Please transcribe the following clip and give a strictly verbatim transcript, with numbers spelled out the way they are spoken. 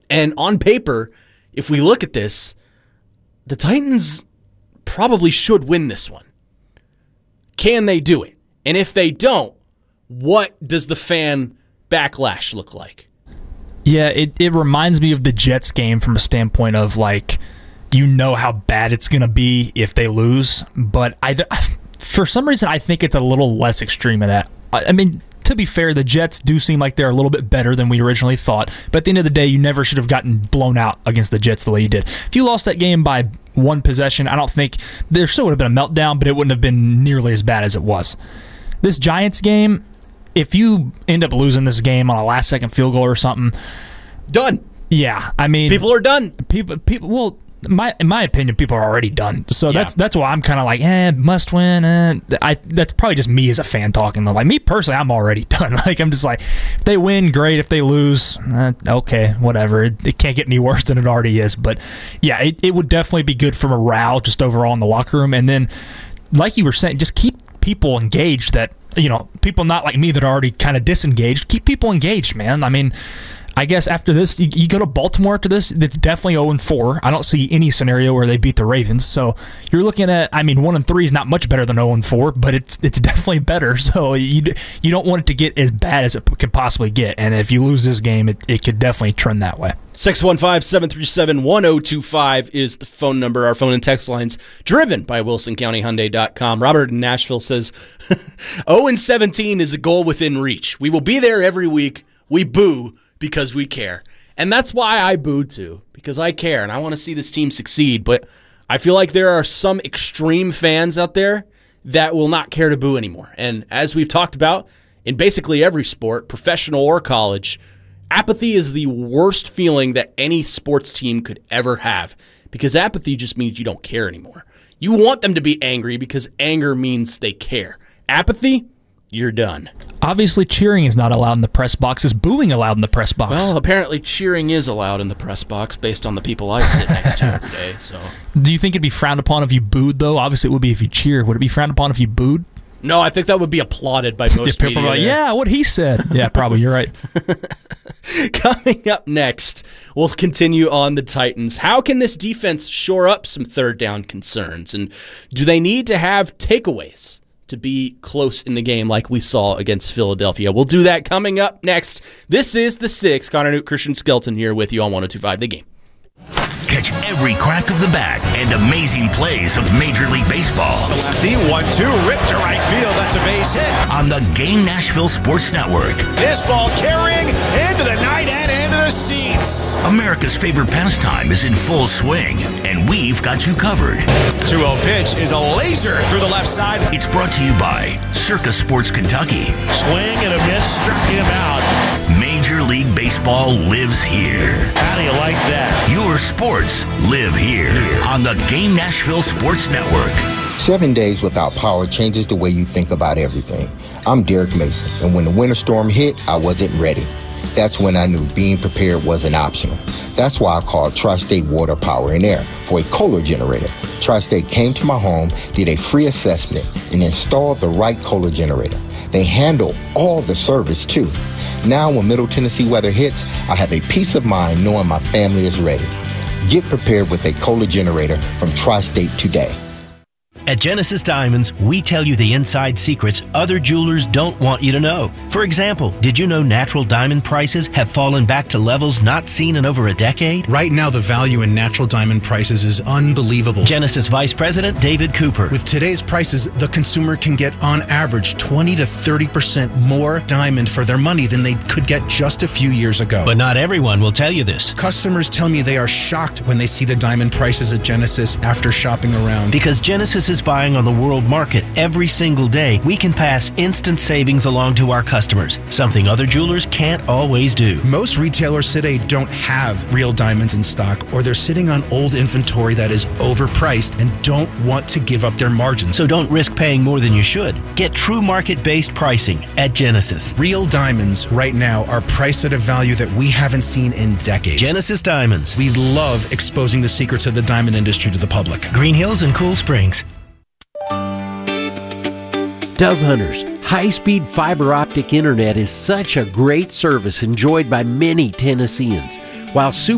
And on paper, if we look at this, the Titans probably should win this one. Can they do it? And if they don't, what does the fan backlash look like? Yeah, it, it reminds me of the Jets game from a standpoint of, like, you know how bad it's going to be if they lose. But I, for some reason, I think it's a little less extreme of that. I, I mean, to be fair, the Jets do seem like they're a little bit better than we originally thought. But at the end of the day, you never should have gotten blown out against the Jets the way you did. If you lost that game by one possession, I don't think there still would have been a meltdown, but it wouldn't have been nearly as bad as it was. This Giants game, if you end up losing this game on a last-second field goal or something, done. Yeah, I mean, people are done. People, people. Well, my in my opinion, people are already done. So Yeah. that's that's why I'm kind of like, eh, must win. Eh. I that's probably just me as a fan talking. Though, like me personally, I'm already done. Like I'm just like, if they win, great. If they lose, eh, okay, whatever. It, it can't get any worse than it already is. But yeah, it it would definitely be good for morale just overall in the locker room. And then, like you were saying, just keep people engaged. That you know, people not like me that are already kind of disengaged. Keep people engaged, man. I mean, I guess after this, you, you go to Baltimore after this, it's definitely oh and four. I don't see any scenario where they beat the Ravens. So you're looking at, I mean, one and three is not much better than oh and four, but it's it's definitely better. So you you don't want it to get as bad as it could possibly get. And if you lose this game, it, it could definitely trend that way. six one five, seven three seven, one oh two five is the phone number. Our phone and text lines driven by Wilson County Hyundai dot com. Robert in Nashville says, oh and seventeen is a goal within reach. We will be there every week. We boo because we care. And that's why I boo too, because I care and I want to see this team succeed. But I feel like there are some extreme fans out there that will not care to boo anymore. And as we've talked about in basically every sport, professional or college, apathy is the worst feeling that any sports team could ever have, because apathy just means you don't care anymore. You want them to be angry because anger means they care. Apathy, you're done. Obviously, cheering is not allowed in the press box. Is booing allowed in the press box? Well, apparently cheering is allowed in the press box based on the people I sit next to every day. So, do you think it'd be frowned upon if you booed, though? Obviously, it would be if you cheered. Would it be frowned upon if you booed? No, I think that would be applauded by most yeah, media. People are like, yeah, what he said. Yeah, probably. You're right. Coming up next, we'll continue on the Titans. How can this defense shore up some third down concerns? And do they need to have takeaways to be close in the game like we saw against Philadelphia? We'll do that coming up next. This is The Six. Connor Newt, Christian Skelton here with you on one oh two five The Game. Catch every crack of the bat and amazing plays of Major League Baseball. The lefty, one two, ripped to right field. That's a base hit. On the Game Nashville Sports Network. This ball carrying into the night and into the seats. America's favorite pastime is in full swing, and we've got you covered. two oh pitch is a laser through the left side. It's brought to you by Circus Sports Kentucky. Swing and a miss, struck him out. Major League Baseball lives here. How do you like that? Your sports live here on the Game Nashville Sports Network. Seven days without power changes the way you think about everything. I'm Derek Mason, and when the winter storm hit, I wasn't ready. That's when I knew being prepared wasn't optional. That's why I called Tri-State Water Power and Air for a Kohler generator. Tri-State came to my home, did a free assessment, and installed the right Kohler generator. They handle all the service, too. Now, when Middle Tennessee weather hits, I have a peace of mind knowing my family is ready. Get prepared with a Kohler generator from Tri-State today. At Genesis Diamonds, we tell you the inside secrets other jewelers don't want you to know. For example, did you know natural diamond prices have fallen back to levels not seen in over a decade? Right now, the value in natural diamond prices is unbelievable. Genesis Vice President David Cooper. With today's prices, the consumer can get on average twenty to thirty percent more diamond for their money than they could get just a few years ago. But not everyone will tell you this. Customers tell me they are shocked when they see the diamond prices at Genesis after shopping around. Because Genesis is buying on the world market every single day, we can pass instant savings along to our customers, something other jewelers can't always do. Most retailers today don't have real diamonds in stock, or they're sitting on old inventory that is overpriced and don't want to give up their margins. So don't risk paying more than you should. Get true market-based pricing at Genesis. Real diamonds right now are priced at a value that we haven't seen in decades. Genesis Diamonds. We love exposing the secrets of the diamond industry to the public. Green Hills and Cool Springs. Dove Hunters, high-speed fiber optic internet is such a great service enjoyed by many Tennesseans. While super